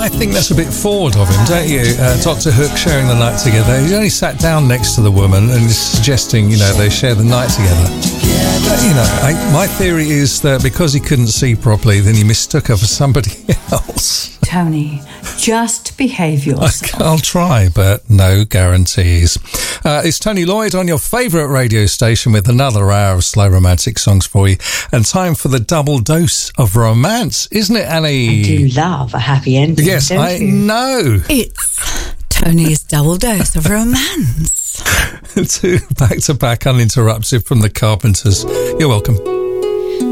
I think that's a bit forward of him, don't you? Dr. Hook sharing the night together. He only sat down next to the woman and is suggesting, they share the night together. My theory is that because he couldn't see properly, then he mistook her for somebody else. Tony, just behave yourself. I'll try, but no guarantees. It's Tony Lloyd on your favourite radio station with another hour of slow romantic songs for you. And time for the double dose of romance, isn't it, Annie? I do love a happy ending. Yes, don't I you? know. It's Tony's double dose of romance. Two back-to-back uninterrupted from the Carpenters. You're welcome.